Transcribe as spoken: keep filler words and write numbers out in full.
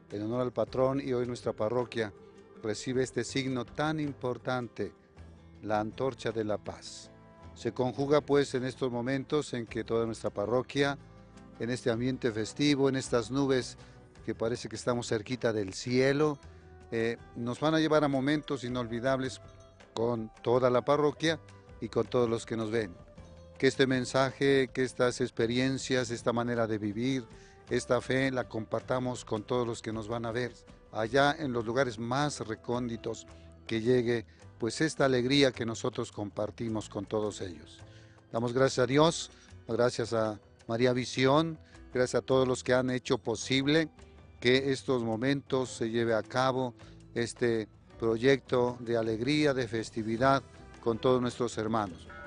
en honor al patrón, y hoy nuestra parroquia recibe este signo tan importante, la antorcha de la paz. Se conjuga pues en estos momentos en que toda nuestra parroquia, en este ambiente festivo, en estas nubes que parece que estamos cerquita del cielo, eh, nos van a llevar a momentos inolvidables con toda la parroquia y con todos los que nos ven. Que este mensaje, que estas experiencias, esta manera de vivir, esta fe la compartamos con todos los que nos van a ver allá en los lugares más recónditos, que llegue pues esta alegría que nosotros compartimos con todos ellos. Damos gracias a Dios, gracias a María Visión, gracias a todos los que han hecho posible que estos momentos se lleve a cabo, este proyecto de alegría, de festividad con todos nuestros hermanos.